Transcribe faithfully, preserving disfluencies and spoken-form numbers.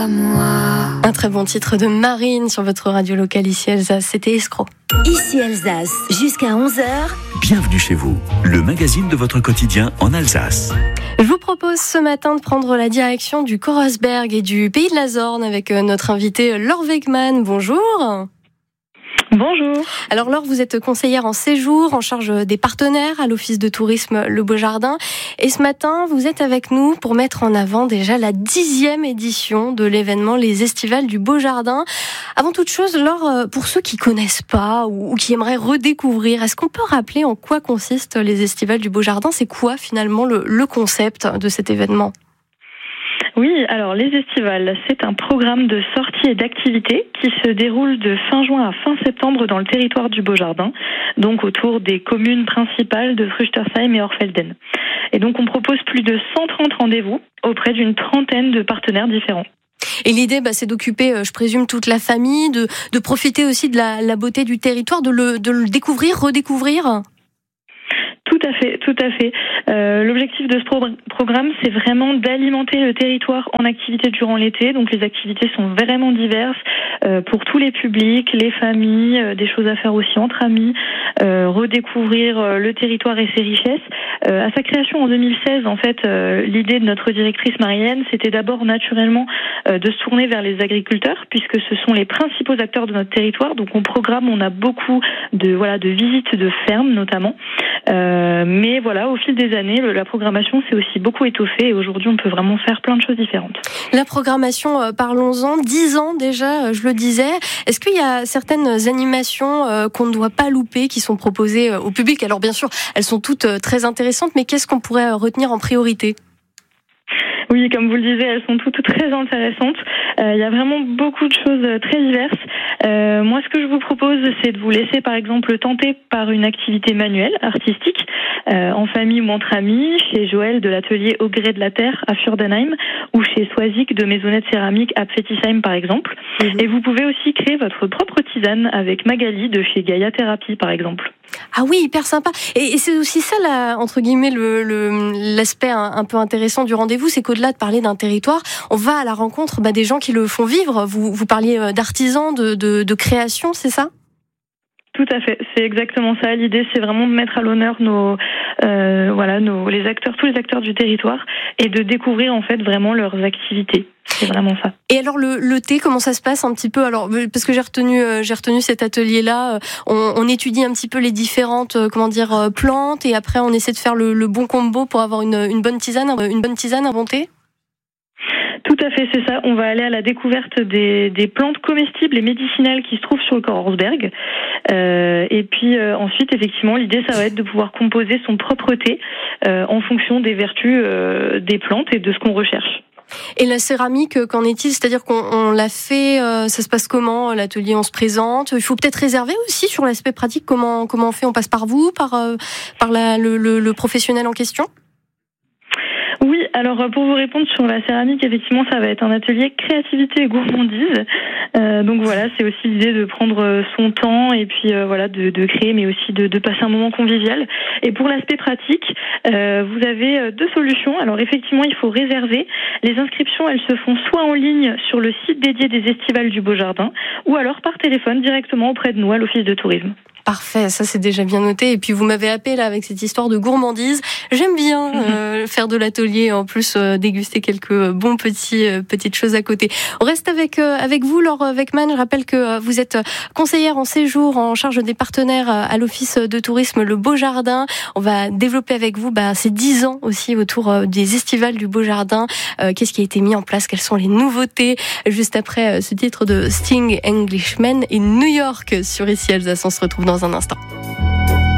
à moi. Un très bon titre de Marine sur votre radio locale ici Alsace, c'était Escroc. Ici Alsace, jusqu'à onze heures. Bienvenue chez vous, le magazine de votre quotidien en Alsace. Je vous propose ce matin de prendre la direction du Korosberg et du Pays de la Zorn avec notre invité Laure Wegman. Bonjour. Bonjour. Alors Laure, vous êtes conseillère en séjour, en charge des partenaires à l'Office de tourisme Le Beau Jardin. Et ce matin, vous êtes avec nous pour mettre en avant déjà la dixième édition de l'événement Les Estivales du Beau Jardin. Avant toute chose, Laure, pour ceux qui connaissent pas ou qui aimeraient redécouvrir, est-ce qu'on peut rappeler en quoi consistent les Estivales du Beau Jardin ? C'est quoi finalement le, le concept de cet événement ? Oui, alors les Estivales, c'est un programme de sorties et d'activités qui se déroule de fin juin à fin septembre dans le territoire du Beau Jardin, donc autour des communes principales de Fruchtersheim et Orfelden. Et donc on propose plus de cent trente rendez-vous auprès d'une trentaine de partenaires différents. Et l'idée, bah, c'est d'occuper, je présume, toute la famille, de, de profiter aussi de la, la beauté du territoire, de le, de le découvrir, redécouvrir. Tout à fait, tout à fait. Euh, l'objectif de ce pro- programme, c'est vraiment d'alimenter le territoire en activités durant l'été. Donc les activités sont vraiment diverses euh, pour tous les publics, les familles, euh, des choses à faire aussi entre amis, euh, redécouvrir euh, le territoire et ses richesses. Euh, à sa création en deux mille seize, en fait, euh, l'idée de notre directrice Marianne, c'était d'abord naturellement euh, de se tourner vers les agriculteurs, puisque ce sont les principaux acteurs de notre territoire. Donc on programme, on a beaucoup de voilà de visites de fermes notamment. Euh, mais voilà, au fil des années, la programmation s'est aussi beaucoup étoffée et aujourd'hui, on peut vraiment faire plein de choses différentes. La programmation, euh, parlons-en, dix ans déjà, je le disais. Est-ce qu'il y a certaines animations euh, qu'on ne doit pas louper, qui sont proposées euh, au public ? Alors bien sûr, elles sont toutes euh, très intéressantes, mais qu'est-ce qu'on pourrait euh, retenir en priorité ? Oui, comme vous le disiez, elles sont toutes très intéressantes. Euh, il y a vraiment beaucoup de choses très diverses. Euh, moi, ce que je vous propose, c'est de vous laisser, par exemple, tenter par une activité manuelle, artistique, euh, en famille ou entre amis, chez Joël de l'atelier Au gré de la terre à Furdenheim, ou chez Swazik de Maisonnette Céramique à Pfettisheim, par exemple. Mmh. Et vous pouvez aussi créer votre propre tisane avec Magali de chez Gaia Thérapie, par exemple. Ah oui, hyper sympa. Et, et c'est aussi ça, là, entre guillemets, le, le, l'aspect un, un peu intéressant du rendez-vous, c'est qu'au-delà de parler d'un territoire, on va à la rencontre bah, des gens qui le font vivre. Vous, vous parliez d'artisans, de, de, de création, c'est ça ? Tout à fait, c'est exactement ça. L'idée, c'est vraiment de mettre à l'honneur nos, euh, voilà, nos, les acteurs, tous les acteurs du territoire, et de découvrir en fait vraiment leurs activités. C'est vraiment ça. Et alors le, le thé, comment ça se passe un petit peu ? Alors parce que j'ai retenu, euh, j'ai retenu cet atelier-là. On, on étudie un petit peu les différentes, euh, comment dire, euh, plantes, et après on essaie de faire le, le bon combo pour avoir une, une bonne tisane, une bonne tisane inventée. Tout à fait, c'est ça. On va aller à la découverte des, des plantes comestibles et médicinales qui se trouvent sur le Korosberg. Euh, et puis euh, ensuite, effectivement, l'idée, ça va être de pouvoir composer son propre thé euh, en fonction des vertus euh, des plantes et de ce qu'on recherche. Et la céramique, qu'en est-il ? C'est-à-dire qu'on on l'a fait, euh, ça se passe comment ? L'atelier, on se présente. Il faut peut-être réserver aussi sur l'aspect pratique. Comment comment on fait ? On passe par vous, par euh, par la, le, le, le professionnel en question ? Oui, alors pour vous répondre sur la céramique, effectivement, ça va être un atelier créativité et gourmandise. Euh, donc voilà, c'est aussi l'idée de prendre son temps et puis euh, voilà de, de créer, mais aussi de, de passer un moment convivial. Et pour l'aspect pratique, euh, vous avez deux solutions. Alors effectivement, il faut réserver. Les inscriptions, elles se font soit en ligne sur le site dédié des Estivales du Beau Jardin, ou alors par téléphone directement auprès de nous à l'Office de tourisme. Parfait, ça c'est déjà bien noté. Et puis vous m'avez happé là avec cette histoire de gourmandise. J'aime bien euh, faire de l'atelier, en plus euh, déguster quelques bons petits euh, petites choses à côté. On reste avec euh, avec vous, Laure Wegman. Je rappelle que euh, vous êtes conseillère en séjour en charge des partenaires euh, à l'Office de tourisme Le Beau Jardin. On va développer avec vous bah, ces dix ans aussi autour euh, des Estivales du Beau Jardin. Euh, qu'est-ce qui a été mis en place ? Quelles sont les nouveautés ? Juste après euh, ce titre de Sting, Englishman et New York sur Ici Alsace. On se retrouve dans un instant.